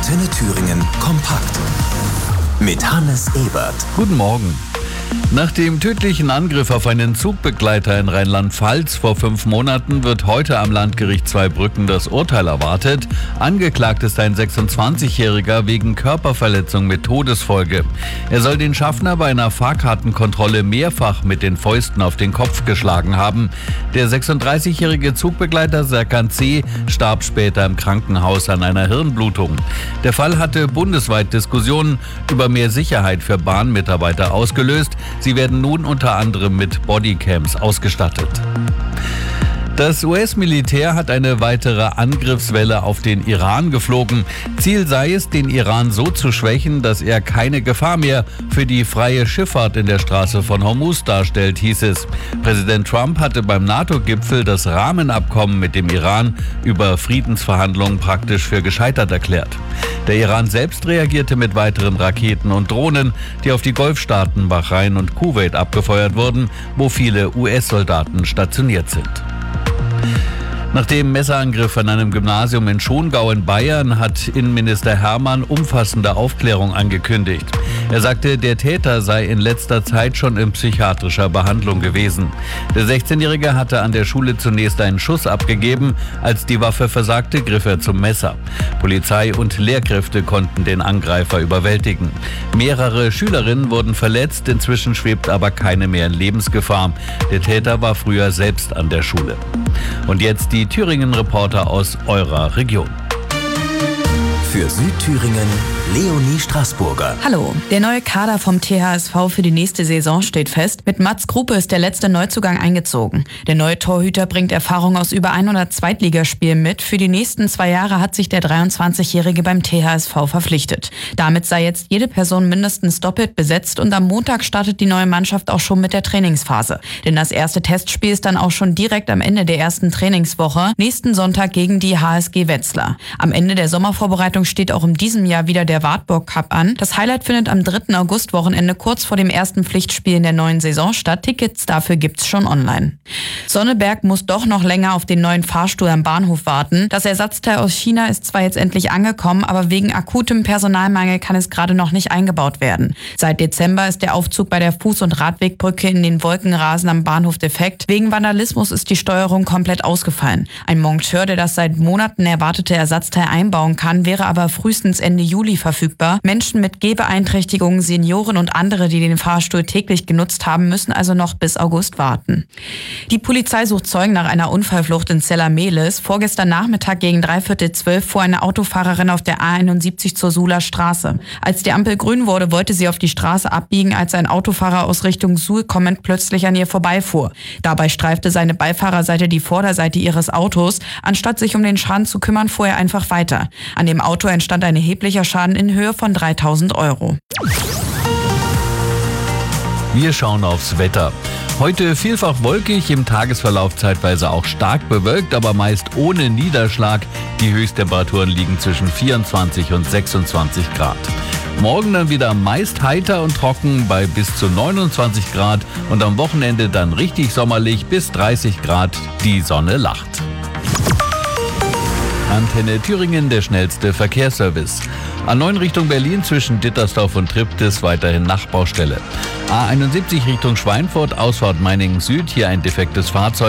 Antenne Thüringen kompakt. Mit Hannes Ebert. Guten Morgen. Nach dem tödlichen Angriff auf einen Zugbegleiter in Rheinland-Pfalz vor 5 Monaten wird heute am Landgericht Zweibrücken das Urteil erwartet. Angeklagt ist ein 26-Jähriger wegen Körperverletzung mit Todesfolge. Er soll den Schaffner bei einer Fahrkartenkontrolle mehrfach mit den Fäusten auf den Kopf geschlagen haben. Der 36-jährige Zugbegleiter Serkan C. starb später im Krankenhaus an einer Hirnblutung. Der Fall hatte bundesweit Diskussionen über mehr Sicherheit für Bahnmitarbeiter ausgelöst. Sie werden nun unter anderem mit Bodycams ausgestattet. Das US-Militär hat eine weitere Angriffswelle auf den Iran geflogen. Ziel sei es, den Iran so zu schwächen, dass er keine Gefahr mehr für die freie Schifffahrt in der Straße von Hormuz darstellt, hieß es. Präsident Trump hatte beim NATO-Gipfel das Rahmenabkommen mit dem Iran über Friedensverhandlungen praktisch für gescheitert erklärt. Der Iran selbst reagierte mit weiteren Raketen und Drohnen, die auf die Golfstaaten Bahrain und Kuwait abgefeuert wurden, wo viele US-Soldaten stationiert sind. Nach dem Messerangriff an einem Gymnasium in Schongau in Bayern hat Innenminister Hermann umfassende Aufklärung angekündigt. Er sagte, der Täter sei in letzter Zeit schon in psychiatrischer Behandlung gewesen. Der 16-Jährige hatte an der Schule zunächst einen Schuss abgegeben. Als die Waffe versagte, griff er zum Messer. Polizei und Lehrkräfte konnten den Angreifer überwältigen. Mehrere Schülerinnen wurden verletzt, inzwischen schwebt aber keine mehr in Lebensgefahr. Der Täter war früher selbst an der Schule. Und jetzt die Thüringen-Reporter aus eurer Region. Für Südthüringen Leonie Straßburger. Hallo, der neue Kader vom THSV für die nächste Saison steht fest. Mit Mats Gruppe ist der letzte Neuzugang eingezogen. Der neue Torhüter bringt Erfahrung aus über 100 Zweitligaspielen mit. Für die nächsten 2 Jahre hat sich der 23-Jährige beim THSV verpflichtet. Damit sei jetzt jede Person mindestens doppelt besetzt und am Montag startet die neue Mannschaft auch schon mit der Trainingsphase. Denn das erste Testspiel ist dann auch schon direkt am Ende der ersten Trainingswoche, nächsten Sonntag gegen die HSG Wetzlar. Am Ende der Sommervorbereitung steht auch in diesem Jahr wieder der Wartburg Cup an. Das Highlight findet am 3. August-Wochenende kurz vor dem ersten Pflichtspiel in der neuen Saison statt. Tickets dafür gibt's schon online. Sonneberg muss doch noch länger auf den neuen Fahrstuhl am Bahnhof warten. Das Ersatzteil aus China ist zwar jetzt endlich angekommen, aber wegen akutem Personalmangel kann es gerade noch nicht eingebaut werden. Seit Dezember ist der Aufzug bei der Fuß- und Radwegbrücke in den Wolkenrasen am Bahnhof defekt. Wegen Vandalismus ist die Steuerung komplett ausgefallen. Ein Monteur, der das seit Monaten erwartete Ersatzteil einbauen kann, wäre aber frühestens Ende Juli verfügbar. Menschen mit Gehbeeinträchtigungen, Senioren und andere, die den Fahrstuhl täglich genutzt haben, müssen also noch bis August warten. Die Polizei sucht Zeugen nach einer Unfallflucht in Zella-Mehlis. Vorgestern Nachmittag gegen 11:45 fuhr eine Autofahrerin auf der A71 zur Suhler Straße. Als die Ampel grün wurde, wollte sie auf die Straße abbiegen, als ein Autofahrer aus Richtung Suhl kommend plötzlich an ihr vorbeifuhr. Dabei streifte seine Beifahrerseite die Vorderseite ihres Autos. Anstatt sich um den Schaden zu kümmern, fuhr er einfach weiter. An dem Auto entstand ein erheblicher Schaden in Höhe von 3.000 €. Wir schauen aufs Wetter. Heute vielfach wolkig, im Tagesverlauf zeitweise auch stark bewölkt, aber meist ohne Niederschlag. Die Höchsttemperaturen liegen zwischen 24 und 26 Grad. Morgen dann wieder meist heiter und trocken bei bis zu 29 Grad und am Wochenende dann richtig sommerlich bis 30 Grad. Die Sonne lacht. Antenne Thüringen, der schnellste Verkehrsservice. A9 Richtung Berlin zwischen Dittersdorf und Triptis weiterhin Nachbaustelle. A71 Richtung Schweinfurt, Ausfahrt Meiningen Süd, hier ein defektes Fahrzeug.